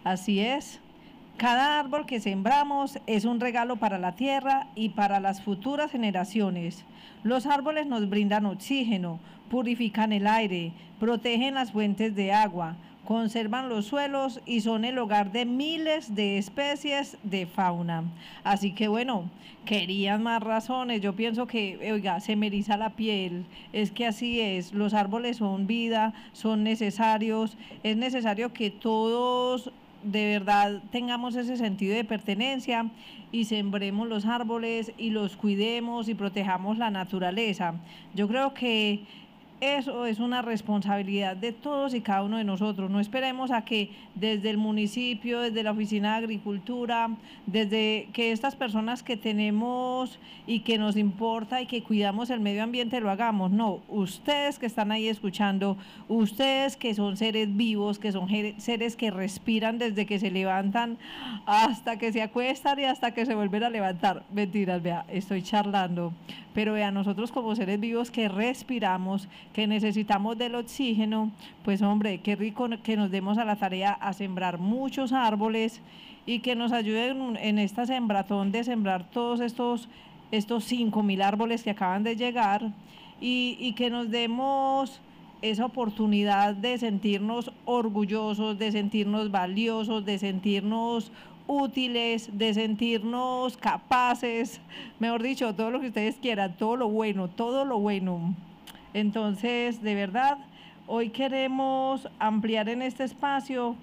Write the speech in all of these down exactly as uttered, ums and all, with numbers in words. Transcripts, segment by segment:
Así es. Cada árbol que sembramos es un regalo para la tierra y para las futuras generaciones. Los árboles nos brindan oxígeno, purifican el aire, protegen las fuentes de agua, conservan los suelos y son el hogar de miles de especies de fauna. Así que bueno, querían más razones. Yo pienso que, oiga, se me eriza la piel. Es que así es, los árboles son vida, son necesarios. Es necesario que todos de verdad tengamos ese sentido de pertenencia y sembremos los árboles y los cuidemos y protejamos la naturaleza. Yo creo que eso es una responsabilidad de todos y cada uno de nosotros. No esperemos a que desde el municipio, desde la Oficina de Agricultura, desde que estas personas que tenemos y que nos importa y que cuidamos el medio ambiente lo hagamos. No, ustedes que están ahí escuchando, ustedes que son seres vivos, que son seres que respiran desde que se levantan hasta que se acuestan y hasta que se vuelven a levantar. Mentiras, vea, estoy charlando. Pero vea, nosotros como seres vivos que respiramos, que necesitamos del oxígeno, pues hombre, qué rico que nos demos a la tarea a sembrar muchos árboles y que nos ayuden en esta sembratón de sembrar todos estos, estos cinco mil árboles que acaban de llegar y, y que nos demos esa oportunidad de sentirnos orgullosos, de sentirnos valiosos, de sentirnos útiles, de sentirnos capaces, mejor dicho, todo lo que ustedes quieran, todo lo bueno, todo lo bueno. Entonces, de verdad, hoy queremos ampliar en este espacio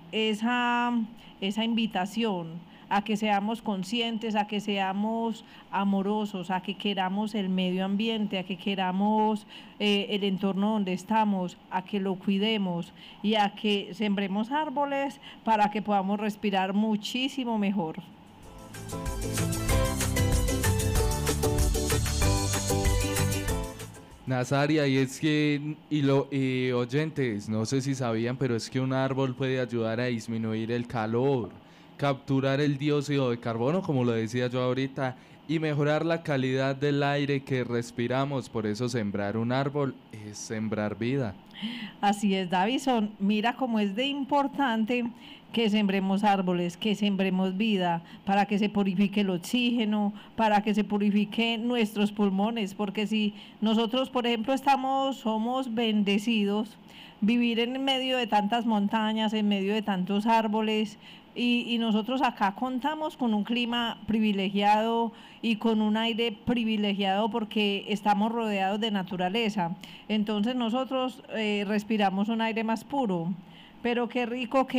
esa, esa invitación a que seamos conscientes, a que seamos amorosos, a que queramos el medio ambiente, a que queramos eh, el entorno donde estamos, a que lo cuidemos y a que sembremos árboles para que podamos respirar muchísimo mejor. Nazaria, y es que, y lo, y oyentes, no sé si sabían, pero es que un árbol puede ayudar a disminuir el calor, capturar el dióxido de carbono, como lo decía yo ahorita, y mejorar la calidad del aire que respiramos. Por eso sembrar un árbol es sembrar vida. Así es, Davison, mira cómo es de importante que sembremos árboles, que sembremos vida, para que se purifique el oxígeno, para que se purifiquen nuestros pulmones, porque si nosotros, por ejemplo, estamos, somos bendecidos, vivir en medio de tantas montañas, en medio de tantos árboles, y, y nosotros acá contamos con un clima privilegiado y con un aire privilegiado porque estamos rodeados de naturaleza, entonces nosotros eh, respiramos un aire más puro, pero qué rico que